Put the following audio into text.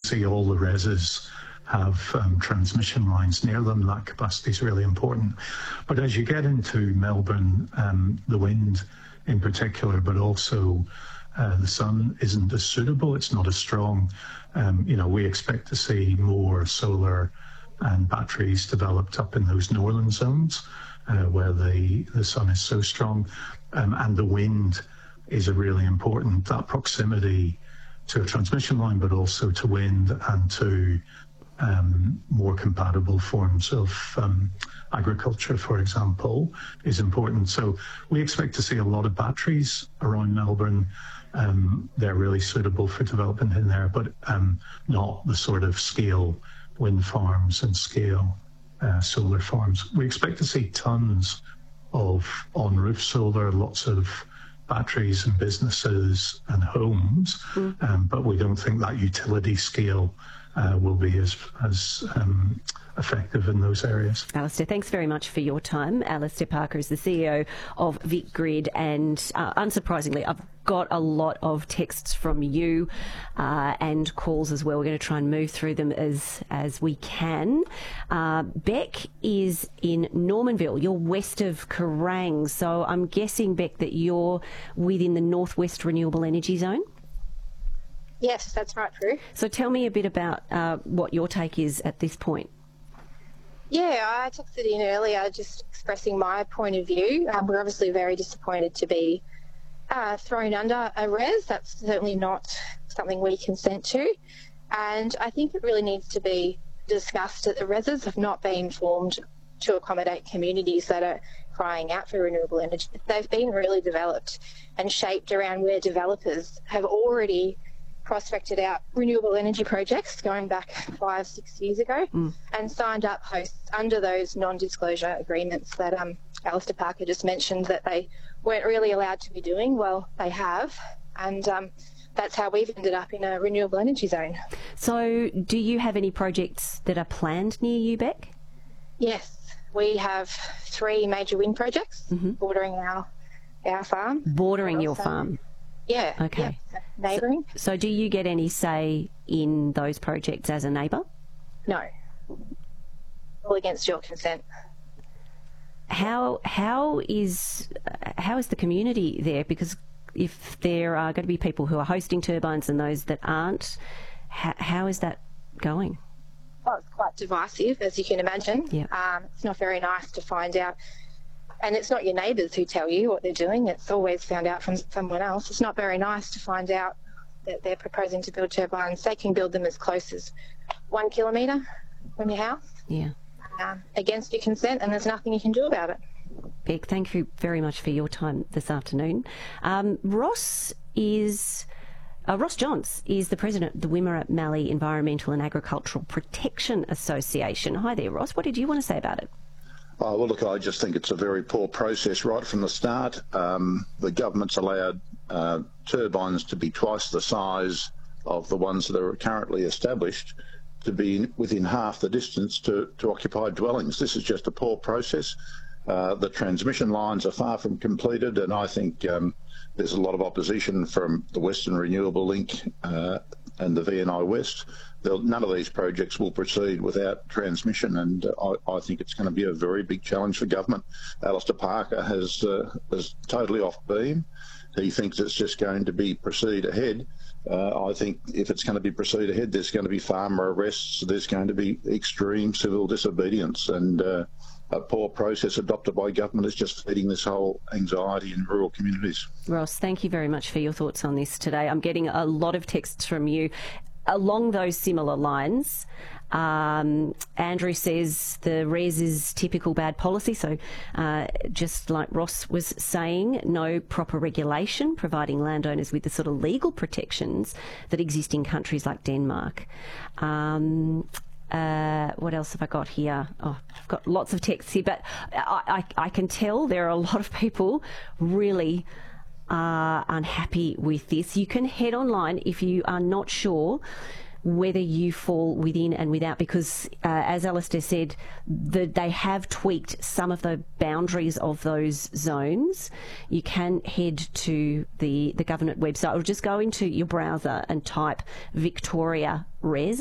see all the reses have transmission lines near them. That capacity is really important. But as you get into Melbourne, the wind in particular, but also the sun isn't as suitable. It's not as strong. We expect to see more solar and batteries developed up in those northern zones where the sun is so strong. And the wind is a really important, that proximity to a transmission line, but also to wind and to more compatible forms of agriculture, for example, is important. So we expect to see a lot of batteries around Melbourne. They're really suitable for development in there, but not the sort of scale wind farms and scale solar farms. We expect to see tons of on-roof solar, lots of batteries and businesses and homes, but we don't think that utility scale will be as effective in those areas. Alistair, thanks very much for your time. Alistair Parker is the CEO of VicGrid, and unsurprisingly, I've got a lot of texts from you and calls as well. We're going to try and move through them as we can. Beck is in Normanville. You're west of Kerrang, so I'm guessing, Beck, that you're within the Northwest Renewable Energy Zone? Yes, that's right, Prue. So tell me a bit about what your take is at this point. Yeah, I texted in earlier just expressing my point of view. We're obviously very disappointed to be thrown under a res. That's certainly not something we consent to. And I think it really needs to be discussed that the reses have not been formed to accommodate communities that are crying out for renewable energy. They've been really developed and shaped around where developers have already prospected out renewable energy projects going back 5-6 years ago and signed up hosts under those non-disclosure agreements that Alistair Parker just mentioned that they weren't really allowed to be doing. Well, they have, and that's how we've ended up in a renewable energy zone. So do you have any projects that are planned near you, Beck? Yes, we have 3 major wind projects bordering our farm. Bordering your farm? Yeah. Okay. Yeah, neighbouring. So do you get any say in those projects as a neighbour? No. All against your consent. How is the community there? Because if there are going to be people who are hosting turbines and those that aren't, how is that going? Well, it's quite divisive, as you can imagine. Yeah. It's not very nice to find out. And it's not your neighbours who tell you what they're doing. It's always found out from someone else. It's not very nice to find out that they're proposing to build turbines. They can build them as close as 1 kilometre from your house. Yeah. Against your consent, and there's nothing you can do about it. Beck, thank you very much for your time this afternoon. Ross Johns is the president of the Wimmera Mallee Environmental and Agricultural Protection Association. Hi there, Ross. What did you want to say about it? Oh, well, look, I just think it's a very poor process right from the start. The government's allowed turbines to be twice the size of the ones that are currently established to be within half the distance to occupied dwellings. This is just a poor process. The transmission lines are far from completed, and I think there's a lot of opposition from the Western Renewable Link and the VNI West. None of these projects will proceed without transmission, and I think it's going to be a very big challenge for government. Alistair Parker is totally off beam. He thinks it's just going to be proceed ahead. I think if it's going to be proceed ahead, there's going to be farmer arrests, there's going to be extreme civil disobedience, and a poor process adopted by government is just feeding this whole anxiety in rural communities. Ross, thank you very much for your thoughts on this today. I'm getting a lot of texts from you along those similar lines. Andrew says the res is typical bad policy, so just like Ross was saying, no proper regulation providing landowners with the sort of legal protections that exist in countries like Denmark. What else have I got here? Oh, I've got lots of texts here, but I can tell there are a lot of people really unhappy with this. You can head online if you are not sure whether you fall within and without, because as Alistair said, they have tweaked some of the boundaries of those zones. You can head to the government website or just go into your browser and type Victoria Res